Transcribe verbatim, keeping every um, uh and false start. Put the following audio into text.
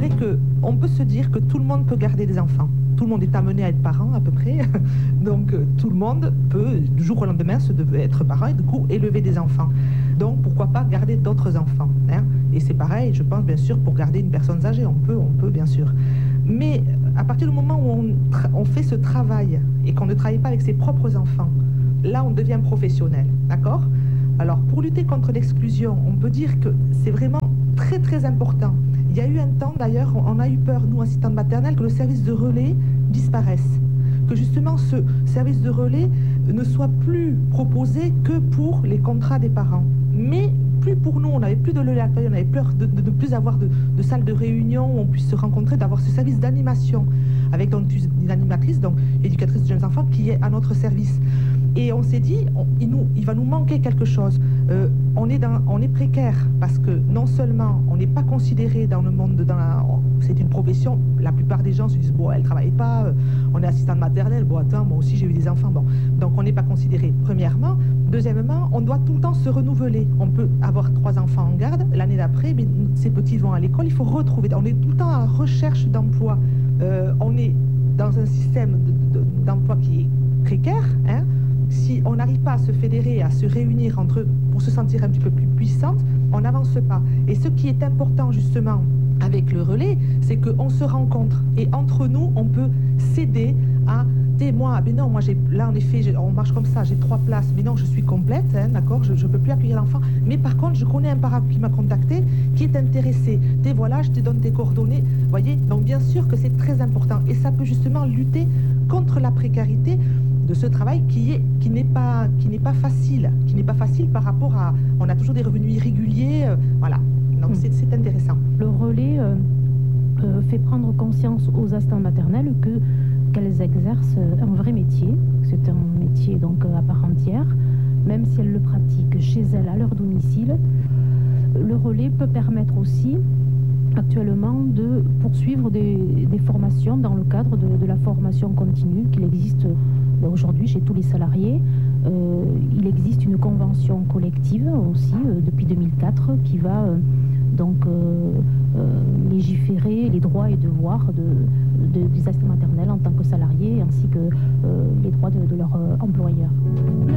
dirais qu'on peut se dire que tout le monde peut garder des enfants. Tout le monde est amené à être parent à peu près. Donc euh, tout le monde peut, du jour au lendemain, se dev- être parent et du coup élever des enfants. Donc pourquoi pas garder d'autres enfants, hein. Et c'est pareil, je pense bien sûr, pour garder une personne âgée, on peut, on peut bien sûr. Mais à partir du moment où on, tra- on fait ce travail et qu'on ne travaille pas avec ses propres enfants, là on devient professionnel, d'accord? Alors pour lutter contre l'exclusion, on peut dire que c'est vraiment très très important. Il y a eu un temps d'ailleurs, on a eu peur, nous assistantes maternelles, que le service de relais disparaisse. Que justement ce service de relais ne soit plus proposé que pour les contrats des parents. Mais plus pour nous, on n'avait plus de lieu d'accueil, on avait peur de ne plus avoir de, de salle de réunion où on puisse se rencontrer, d'avoir ce service d'animation avec donc une animatrice, donc éducatrice de jeunes enfants, qui est à notre service. Et on s'est dit, on, il, nous, il va nous manquer quelque chose. Euh, on, est dans, on est précaire parce que non seulement on n'est pas considéré dans le monde, dans la, c'est une profession, la plupart des gens se disent, bon, elle ne travaille pas, euh, on est assistante maternelle, bon, attends, moi aussi j'ai eu des enfants, bon. Donc on n'est pas considéré, premièrement. Deuxièmement, on doit tout le temps se renouveler. On peut avoir trois enfants en garde, l'année d'après, mais ces petits vont à l'école, il faut retrouver. On est tout le temps en recherche d'emploi. Euh, on est dans un système de, de, d'emploi qui est précaire, hein. Si on n'arrive pas à se fédérer, à se réunir entre eux pour se sentir un petit peu plus puissante, on n'avance pas. Et ce qui est important justement avec le relais, c'est qu'on se rencontre. Et entre nous, on peut s'aider à... Moi, mais non, moi j'ai, là en effet, j'ai, on marche comme ça, j'ai trois places, mais non, je suis complète, hein, d'accord, je ne peux plus accueillir l'enfant. Mais par contre, je connais un parent qui m'a contacté, qui est intéressé. Et voilà, je te donne tes coordonnées. Voyez, donc bien sûr que c'est très important. Et ça peut justement lutter contre la précarité de ce travail qui est qui n'est pas qui n'est pas facile, qui n'est pas facile par rapport à, on a toujours des revenus irréguliers, euh, voilà. Donc c'est, c'est intéressant. Le relais euh, euh, fait prendre conscience aux assistantes maternelles que qu'elles exercent un vrai métier. C'est un métier donc à part entière, même si elles le pratiquent chez elles à leur domicile. Le relais peut permettre aussi actuellement de poursuivre des, des formations dans le cadre de, de la formation continue qu'il existe aujourd'hui chez tous les salariés. Euh, il existe une convention collective aussi euh, depuis deux mille quatre qui va euh, donc euh, euh, légiférer les droits et devoirs de, de, des assistantes maternelles en tant que salariés ainsi que euh, les droits de, de leur euh, employeur.